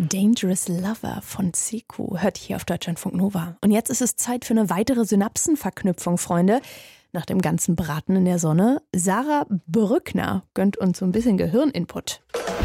Dangerous Lover von Seku hört hier auf Deutschlandfunk Nova. Und jetzt ist es Zeit für eine weitere Synapsenverknüpfung, Freunde. Nach dem ganzen Braten in der Sonne, Sarah Brückner gönnt uns so ein bisschen Gehirninput.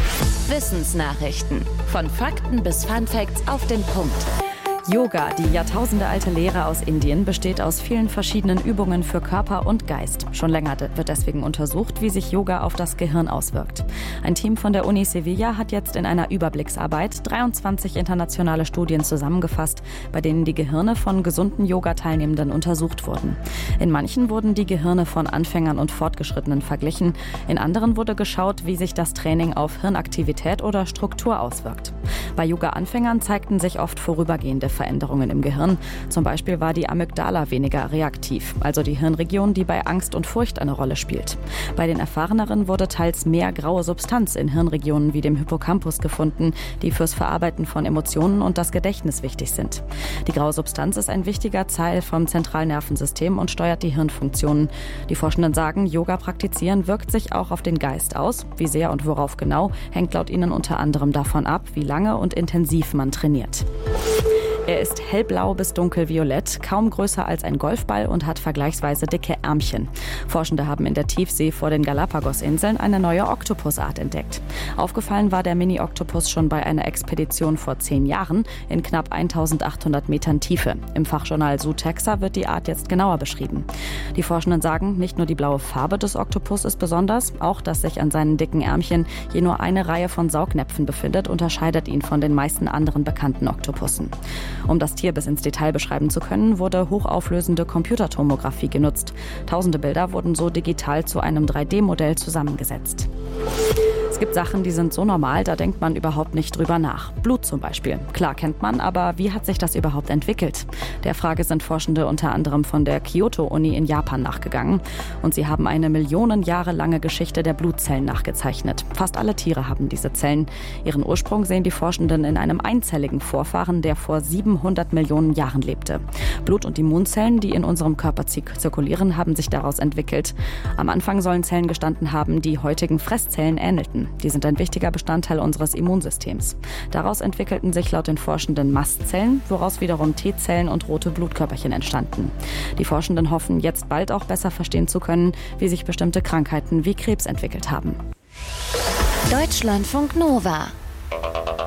Wissensnachrichten. Von Fakten bis Funfacts auf den Punkt. Yoga, die jahrtausendealte Lehre aus Indien, besteht aus vielen verschiedenen Übungen für Körper und Geist. Schon länger wird deswegen untersucht, wie sich Yoga auf das Gehirn auswirkt. Ein Team von der Uni Sevilla hat jetzt in einer Überblicksarbeit 23 internationale Studien zusammengefasst, bei denen die Gehirne von gesunden Yoga-Teilnehmenden untersucht wurden. In manchen wurden die Gehirne von Anfängern und Fortgeschrittenen verglichen. In anderen wurde geschaut, wie sich das Training auf Hirnaktivität oder Struktur auswirkt. Bei Yoga-Anfängern zeigten sich oft vorübergehende Veränderungen im Gehirn. Zum Beispiel war die Amygdala weniger reaktiv, also die Hirnregion, die bei Angst und Furcht eine Rolle spielt. Bei den Erfahreneren wurde teils mehr graue Substanz in Hirnregionen wie dem Hippocampus gefunden, die fürs Verarbeiten von Emotionen und das Gedächtnis wichtig sind. Die graue Substanz ist ein wichtiger Teil vom Zentralnervensystem und steuert die Hirnfunktionen. Die Forschenden sagen, Yoga praktizieren wirkt sich auch auf den Geist aus. Wie sehr und worauf genau, hängt laut ihnen unter anderem davon ab, wie lange und intensiv man trainiert. Er ist hellblau bis dunkelviolett, kaum größer als ein Golfball und hat vergleichsweise dicke Ärmchen. Forschende haben in der Tiefsee vor den Galapagos-Inseln eine neue Oktopusart entdeckt. Aufgefallen war der Mini-Oktopus schon bei einer Expedition vor 10 Jahren in knapp 1800 Metern Tiefe. Im Fachjournal Zootaxa wird die Art jetzt genauer beschrieben. Die Forschenden sagen, nicht nur die blaue Farbe des Oktopus ist besonders, auch dass sich an seinen dicken Ärmchen je nur eine Reihe von Saugnäpfen befindet, unterscheidet ihn von den meisten anderen bekannten Oktopussen. Um das Tier bis ins Detail beschreiben zu können, wurde hochauflösende Computertomographie genutzt. Tausende Bilder wurden so digital zu einem 3D-Modell zusammengesetzt. Es gibt Sachen, die sind so normal, da denkt man überhaupt nicht drüber nach. Blut zum Beispiel. Klar kennt man, aber wie hat sich das überhaupt entwickelt? Der Frage sind Forschende unter anderem von der Kyoto-Uni in Japan nachgegangen. Und sie haben eine Millionen Jahre lange Geschichte der Blutzellen nachgezeichnet. Fast alle Tiere haben diese Zellen. Ihren Ursprung sehen die Forschenden in einem einzelligen Vorfahren, der vor 700 Millionen Jahren lebte. Blut- und Immunzellen, die in unserem Körper zirkulieren, haben sich daraus entwickelt. Am Anfang sollen Zellen gestanden haben, die heutigen Fresszellen ähnelten. Die sind ein wichtiger Bestandteil unseres Immunsystems. Daraus entwickelten sich laut den Forschenden Mastzellen, woraus wiederum T-Zellen und rote Blutkörperchen entstanden. Die Forschenden hoffen, jetzt bald auch besser verstehen zu können, wie sich bestimmte Krankheiten wie Krebs entwickelt haben. Deutschlandfunk Nova.